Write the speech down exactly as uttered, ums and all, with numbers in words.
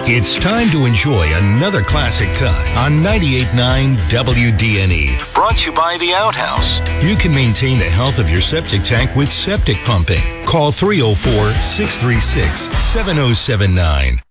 It's time to enjoy another classic cut on ninety-eight point nine W D N E. Brought to you by The Outhouse. You can maintain the health of your septic tank with septic pumping. Call three oh four, six three six, seven oh seven nine.